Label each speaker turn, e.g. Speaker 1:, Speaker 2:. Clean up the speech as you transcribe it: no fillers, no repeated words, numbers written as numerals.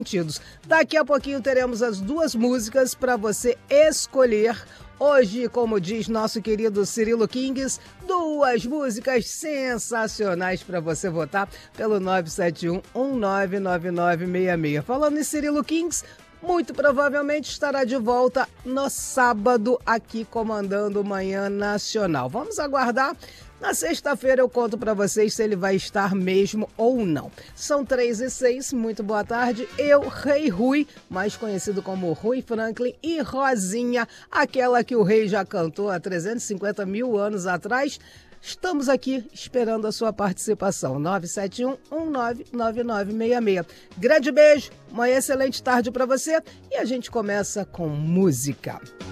Speaker 1: sentidos. Daqui a pouquinho teremos as duas músicas para você escolher. Hoje, como diz nosso querido Cirilo Kings, duas músicas sensacionais para você votar pelo 971-199966. Falando em Cirilo Kings, muito provavelmente estará de volta no sábado aqui comandando o Manhã Nacional. Vamos aguardar. Na sexta-feira eu conto para vocês se ele vai estar mesmo ou não. São 3h06, muito boa tarde. Eu, Rei Rui, mais conhecido como Rui Franklin, e Rosinha, aquela que o rei já cantou há 350 mil anos atrás. Estamos aqui esperando a sua participação. 971-199966. Grande beijo, uma excelente tarde para você e a gente começa com música.